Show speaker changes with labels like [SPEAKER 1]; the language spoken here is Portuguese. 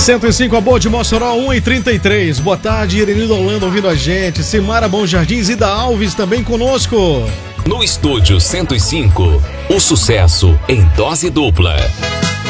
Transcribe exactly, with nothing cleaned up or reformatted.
[SPEAKER 1] cento e cinco, a boa de Mossoró, um e trinta e três. Boa tarde, Irenildo Holanda ouvindo a gente. Simara Bom Jardins e da Alves também conosco.
[SPEAKER 2] No estúdio cento e cinco, o sucesso em dose dupla.